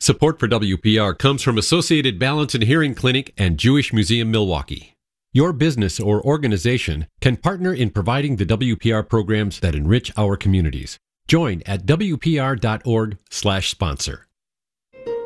Support for WPR comes from Associated Balance and Hearing Clinic and Jewish Museum Milwaukee. Your business or organization can partner in providing the WPR programs that enrich our communities. Join at WPR.org/sponsor.